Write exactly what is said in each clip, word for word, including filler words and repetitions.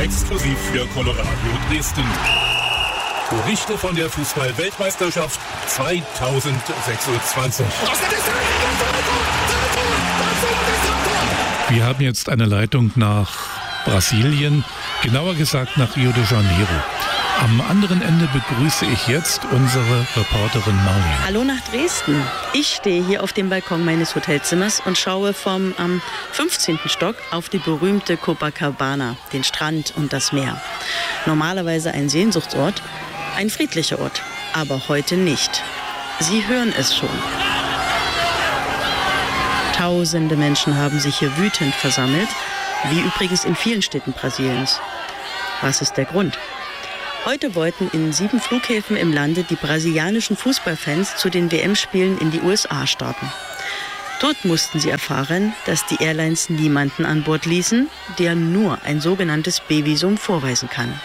exklusiv für Colorado Dresden. Berichte von der Fußball-Weltmeisterschaft zweitausendsechsundzwanzig. Wir haben jetzt eine Leitung nach Brasilien, genauer gesagt nach Rio de Janeiro. Am anderen Ende begrüße ich jetzt unsere Reporterin Marlene. Hallo nach Dresden. Ich stehe hier auf dem Balkon meines Hotelzimmers und schaue vom am fünfzehnten Stock auf die berühmte Copacabana, den Strand und das Meer. Normalerweise ein Sehnsuchtsort, ein friedlicher Ort, aber heute nicht. Sie hören es schon. Tausende Menschen haben sich hier wütend versammelt, wie übrigens in vielen Städten Brasiliens. Was ist der Grund? Heute wollten in sieben Flughäfen im Lande die brasilianischen Fußballfans zu den W M-Spielen in die U S A starten. Dort mussten sie erfahren, dass die Airlines niemanden an Bord ließen, der nur ein sogenanntes B-Visum vorweisen kann.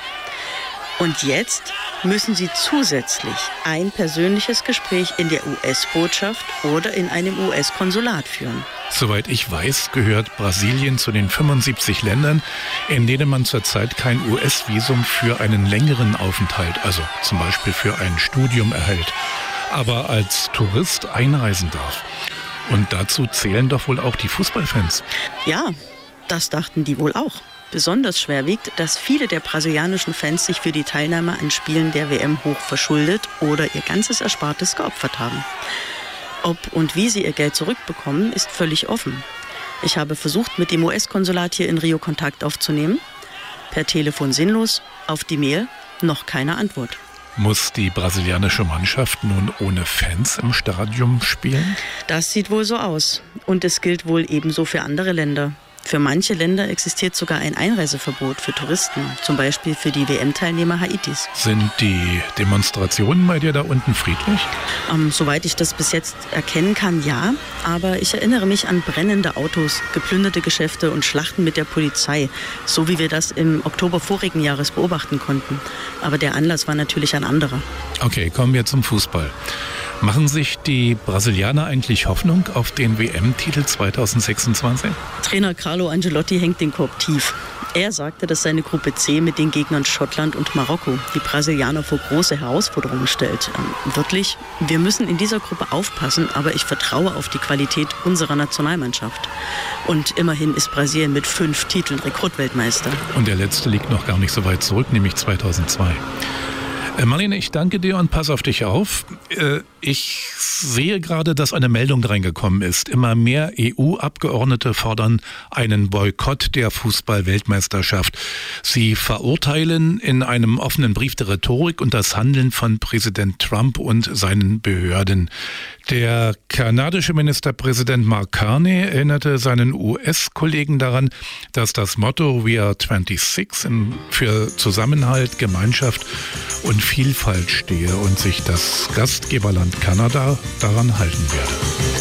Und jetzt müssen sie zusätzlich ein persönliches Gespräch in der U S-Botschaft oder in einem U S-Konsulat führen. Soweit ich weiß, gehört Brasilien zu den fünfundsiebzig Ländern, in denen man zurzeit kein U S-Visum für einen längeren Aufenthalt, also zum Beispiel für ein Studium, erhält, aber als Tourist einreisen darf. Und dazu zählen doch wohl auch die Fußballfans. Ja, das dachten die wohl auch. Besonders schwer wiegt, dass viele der brasilianischen Fans sich für die Teilnahme an Spielen der W M hoch verschuldet oder ihr ganzes Erspartes geopfert haben. Ob und wie sie ihr Geld zurückbekommen, ist völlig offen. Ich habe versucht, mit dem U S-Konsulat hier in Rio Kontakt aufzunehmen. Per Telefon sinnlos, auf die Mail noch keine Antwort. Muss die brasilianische Mannschaft nun ohne Fans im Stadion spielen? Das sieht wohl so aus. Und es gilt wohl ebenso für andere Länder. Für manche Länder existiert sogar ein Einreiseverbot für Touristen, zum Beispiel für die W M-Teilnehmer Haitis. Sind die Demonstrationen bei dir da unten friedlich? Ähm, soweit ich das bis jetzt erkennen kann, ja. Aber ich erinnere mich an brennende Autos, geplünderte Geschäfte und Schlachten mit der Polizei, so wie wir das im Oktober vorigen Jahres beobachten konnten. Aber der Anlass war natürlich ein anderer. Okay, kommen wir zum Fußball. Machen sich die Brasilianer eigentlich Hoffnung auf den W M-Titel zweitausendsechsundzwanzig? Trainer Carlo Ancelotti hängt den Korb tief. Er sagte, dass seine Gruppe C mit den Gegnern Schottland und Marokko die Brasilianer vor große Herausforderungen stellt. Ähm, wirklich, wir müssen in dieser Gruppe aufpassen, aber ich vertraue auf die Qualität unserer Nationalmannschaft. Und immerhin ist Brasilien mit fünf Titeln Rekordweltmeister. Und der letzte liegt noch gar nicht so weit zurück, nämlich zweitausendzwei. Marlene, ich danke dir und pass auf dich auf. Ich sehe gerade, dass eine Meldung reingekommen ist. Immer mehr E U-Abgeordnete fordern einen Boykott der Fußball-Weltmeisterschaft. Sie verurteilen in einem offenen Brief der Rhetorik und das Handeln von Präsident Trump und seinen Behörden. Der kanadische Ministerpräsident Mark Carney erinnerte seinen U S-Kollegen daran, dass das Motto We are sechsundzwanzig für Zusammenhalt, Gemeinschaft und Vielfalt stehe und sich das Gastgeberland Kanada daran halten werde.